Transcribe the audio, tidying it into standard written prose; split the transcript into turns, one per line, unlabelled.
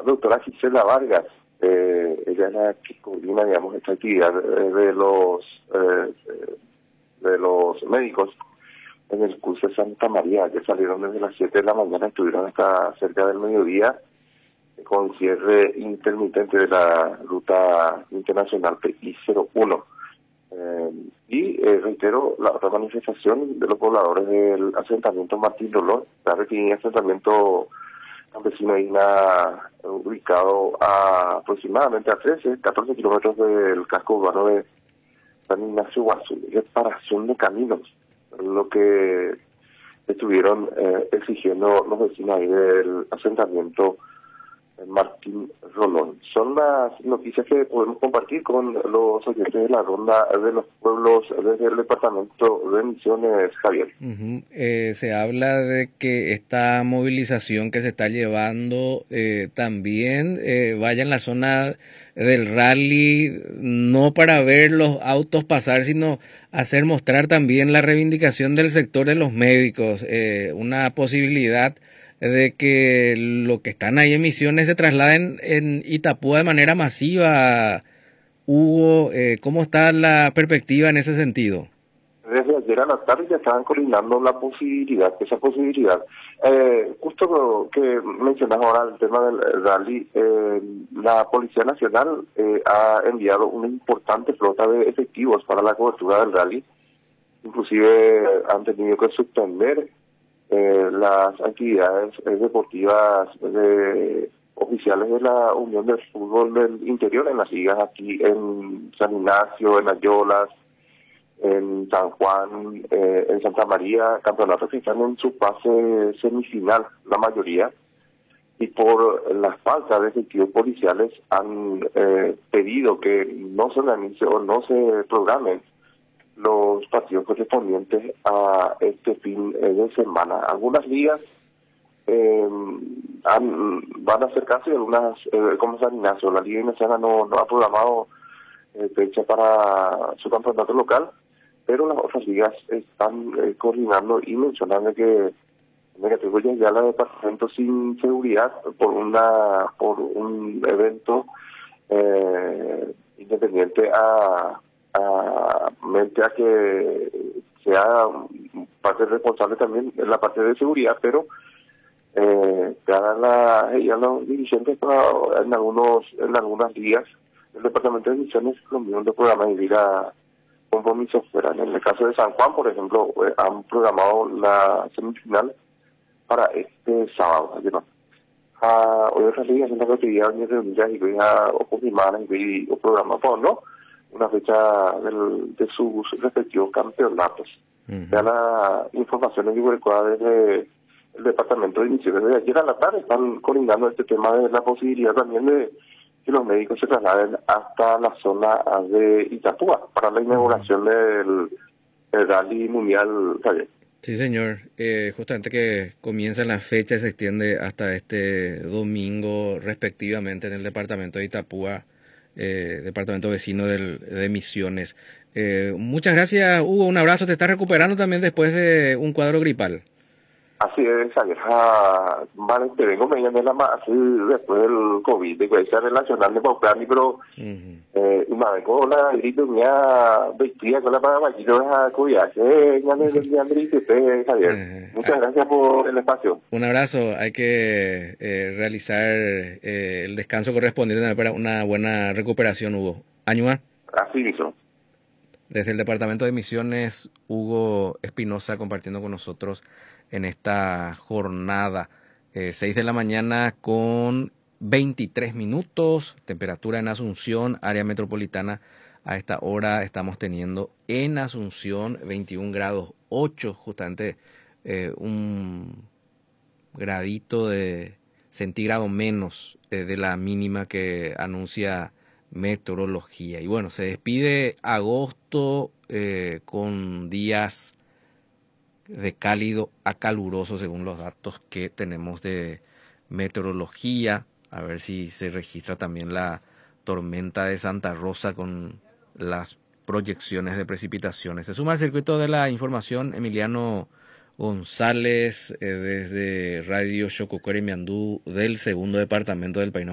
doctora Gisela Vargas. Ella es la que coordina, digamos, esta actividad de los médicos en el curso de Santa María, que salieron desde las 7 de la mañana, estuvieron hasta cerca del mediodía, con cierre intermitente de la ruta internacional PI-01. Reitero, la otra manifestación de los pobladores del asentamiento Martín Dolor, sabe que es asentamiento campesino ubicado aproximadamente a 14 kilómetros del casco urbano de San Ignacio Guazú, reparación de caminos, lo que estuvieron exigiendo los vecinos ahí del asentamiento Martín Rolón. Son las noticias que podemos compartir con los oyentes de la ronda de los pueblos desde el departamento de Misiones, Javier.
Se habla de que esta movilización que se está llevando también vaya en la zona del rally, no para ver los autos pasar, sino hacer mostrar también la reivindicación del sector de los médicos, una posibilidad de que lo que están ahí en Misiones se trasladen en Itapúa de manera masiva. Hugo, ¿cómo está la perspectiva en ese sentido?
Desde ayer a la tarde ya estaban coordinando esa posibilidad. Justo que mencionas ahora el tema del rally, la Policía Nacional ha enviado una importante flota de efectivos para la cobertura del rally. Inclusive han tenido que suspender las actividades deportivas oficiales de la Unión del Fútbol del Interior en las ligas aquí en San Ignacio, en Ayolas, en San Juan, en Santa María, campeonatos que están en su fase semifinal, la mayoría, y por la falta de efectivos policiales han pedido que no se organice o no se programen los partidos correspondientes a este fin de semana. Algunas ligas van a acercarse, algunas, como San Ignacio, la Liga Ignaciana no ha programado fecha para su campeonato local, pero las otras ligas están coordinando y mencionando que ya la departamento sin seguridad por un evento independiente a que sea parte responsable también en la parte de seguridad, pero ya los dirigentes en algunas ligas el departamento de Misiones lo mismo de programa de vida compromisos fuera. En el caso de San Juan, por ejemplo, han programado la semifinal para este sábado. Hoy otras ligas en la actividad y voy a confirmar y programar por no una fecha de sus respectivos campeonatos. Ya la información es divulgada desde el departamento de Misiones. Desde ayer a la tarde están coordinando este tema de la posibilidad también de que los médicos se trasladen hasta la zona de Itapúa para la inauguración del Rally Mundial, Javier.
Sí, señor. Justamente que comienza la fecha y se extiende hasta este domingo respectivamente en el departamento de Itapúa, departamento vecino de Misiones. Muchas gracias, Hugo. Un abrazo. Te estás recuperando también después de un cuadro gripal.
Así es, vale, te vengo mañana así después del COVID, de que sea relacional de Paucani, pero una vez con la gripe mía vestida con la paraguayita de cuidarse, Javier. Muchas gracias por el espacio.
Un abrazo, hay que realizar el descanso correspondiente para una buena recuperación, Hugo. ¿Añua?
Así mismo.
Desde el departamento de Misiones, Hugo Espinosa compartiendo con nosotros en esta jornada, 6 de la mañana con 23 minutos, temperatura en Asunción, área metropolitana. A esta hora estamos teniendo en Asunción 21 grados 8, justamente un gradito de centígrado menos de la mínima que anuncia meteorología. Y bueno, se despide agosto con días de cálido a caluroso según los datos que tenemos de meteorología. A ver si se registra también la tormenta de Santa Rosa con las proyecciones de precipitaciones. Se suma al circuito de la información Emiliano González desde Radio Chococore Miandú del segundo departamento del país.